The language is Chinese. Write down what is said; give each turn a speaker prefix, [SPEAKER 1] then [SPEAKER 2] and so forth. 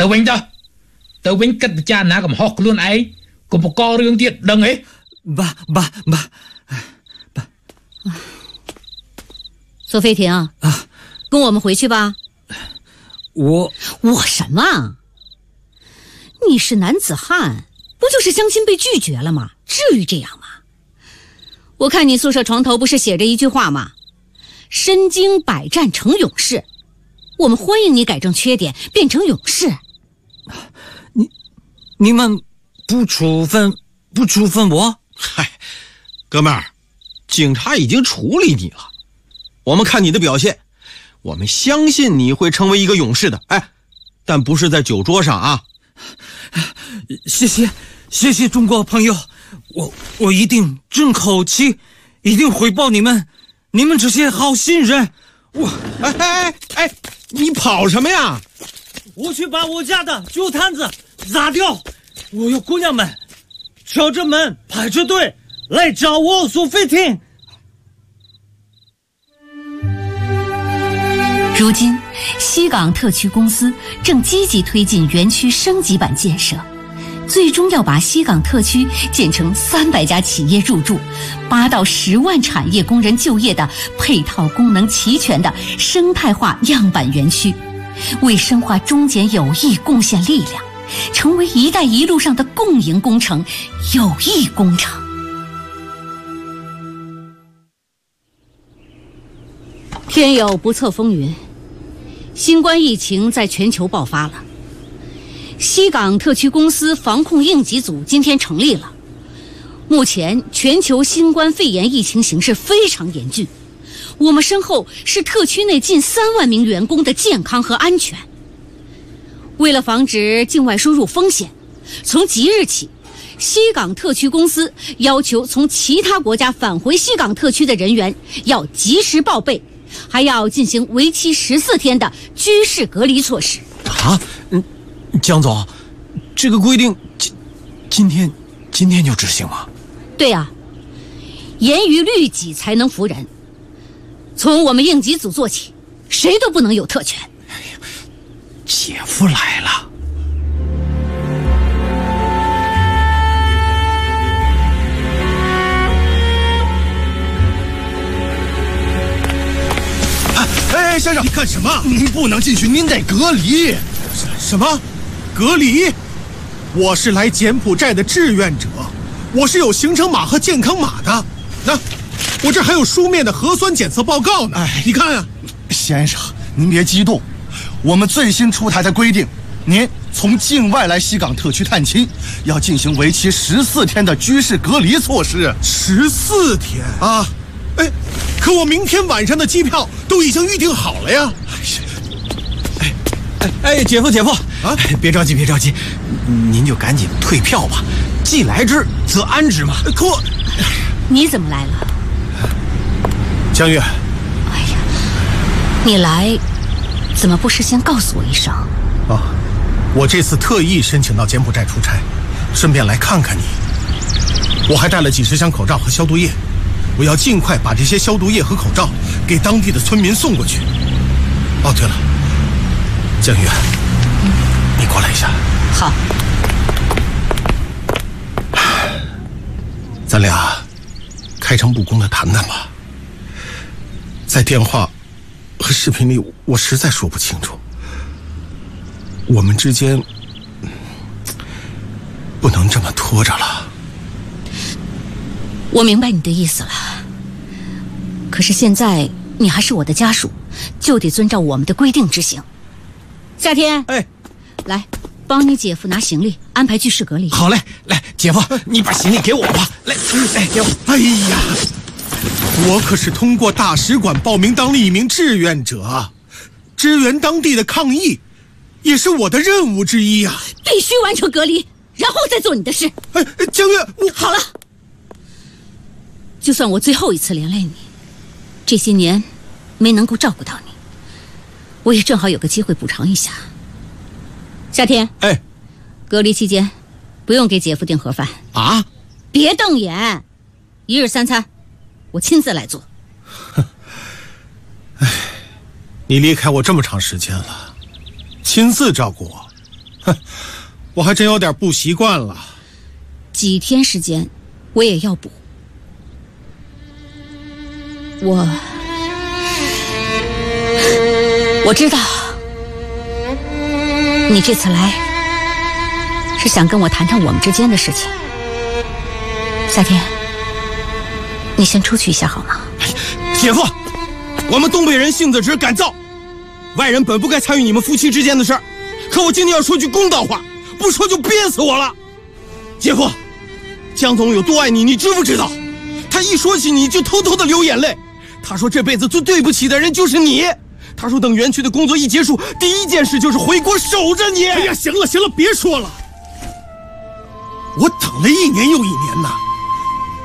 [SPEAKER 1] ទៅវិញគិតចាណាកំហុសខ្លួនឯងកុំបករឿងទៀតដឹងទេ
[SPEAKER 2] 爸。
[SPEAKER 3] 索飞婷跟我们回去吧。我什么？你是男子汉，不就是相亲被拒绝了吗？至于这样吗？我看你宿舍床头不是写着一句话吗？身经百战成勇士。我们欢迎你改正缺点，变成勇士。
[SPEAKER 2] 你们不处分我？
[SPEAKER 4] 嗨，哥们儿，警察已经处理你了。我们看你的表现，我们相信你会成为一个勇士的。但不是在酒桌上啊。
[SPEAKER 2] 谢谢中国朋友，我一定争口气，一定回报你们这些好心人。
[SPEAKER 4] 你跑什么呀？
[SPEAKER 2] 我去把我家的酒摊子砸掉，我要姑娘们敲着门排着队来找我索菲婷。
[SPEAKER 3] 如今西港特区公司正积极推进园区升级版建设，最终要把西港特区建成300家企业入驻、8到10万产业工人就业的配套功能齐全的生态化样板园区，为深化中柬友谊贡献力量，成为“一带一路”上的共赢工程、友谊工程。天有不测风云，新冠疫情在全球爆发了。西港特区公司防控应急组今天成立了。目前全球新冠肺炎疫情形势非常严峻，我们身后是特区内近3万名员工的健康和安全。为了防止境外输入风险，从即日起，西港特区公司要求从其他国家返回西港特区的人员要及时报备，还要进行为期14天的居室隔离措施。
[SPEAKER 4] 江总，这个规定今天就执行吗？
[SPEAKER 3] 对啊，严于律己才能服人。从我们应急组做起，谁都不能有特权。
[SPEAKER 4] 姐夫来了。
[SPEAKER 5] 先生，你干什么？您不能进去，您得隔离。什么？隔离？我是来柬埔寨的志愿者，我是有行程码和健康码的。那，我这还有书面的核酸检测报告呢。你看啊。
[SPEAKER 6] 先生，您别激动，我们最新出台的规定，您从境外来西港特区探亲，要进行为期14天的居室隔离措施。
[SPEAKER 5] 14天啊？可我明天晚上的机票都已经预定好了呀！
[SPEAKER 4] 姐夫啊，别着急，您就赶紧退票吧，既来之则安之嘛。
[SPEAKER 5] 可我，
[SPEAKER 3] 你怎么来了？
[SPEAKER 5] 江月，
[SPEAKER 3] 你来怎么不事先告诉我一声？
[SPEAKER 5] 我这次特意申请到柬埔寨出差，顺便来看看你。我还带了几10箱口罩和消毒液。我要尽快把这些消毒液和口罩给当地的村民送过去。对了，江月，你过来一下。
[SPEAKER 3] 好。
[SPEAKER 5] 咱俩开诚布公的谈谈吧。在电话和视频里，我实在说不清楚，我们之间不能这么拖着了。
[SPEAKER 3] 我明白你的意思了，可是现在你还是我的家属，就得遵照我们的规定执行。夏天，来帮你姐夫拿行李，安排居室隔离。
[SPEAKER 4] 好嘞，来，姐夫，你把行李给我吧。来，给我。
[SPEAKER 5] 哎呀，我可是通过大使馆报名当了一名志愿者，支援当地的抗疫，也是我的任务之一啊！
[SPEAKER 3] 必须完成隔离，然后再做你的事。
[SPEAKER 5] 江月，
[SPEAKER 3] 好了。就算我最后一次连累你，这些年没能够照顾到你，我也正好有个机会补偿一下。夏天，隔离期间不用给姐夫订盒饭
[SPEAKER 4] 啊！
[SPEAKER 3] 别瞪眼，1日3餐我亲自来做。
[SPEAKER 5] 你离开我这么长时间了，亲自照顾我， 哼，我还真有点不习惯了。
[SPEAKER 3] 几天时间，我也要补。我知道，你这次来是想跟我谈谈我们之间的事情。夏天，你先出去一下好吗？
[SPEAKER 4] 姐夫，我们东北人性子直敢躁，外人本不该参与你们夫妻之间的事儿，可我今天要说句公道话，不说就憋死我了。姐夫，江总有多爱你，你知不知道？他一说起你就偷偷的流眼泪。他说这辈子最对不起的人就是你。他说等园区的工作一结束，第一件事就是回国守着你。
[SPEAKER 5] 哎呀，行了，别说了，我等了1年又1年呐。